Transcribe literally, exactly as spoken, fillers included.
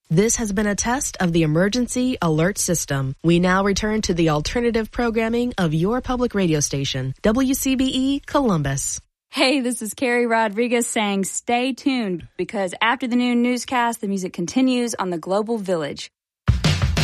This has been a test of the emergency alert system. We now return to the alternative programming of your public radio station, W C B E Columbus. Hey, this is Carrie Rodriguez saying stay tuned because after the noon newscast, the music continues on the Global Village.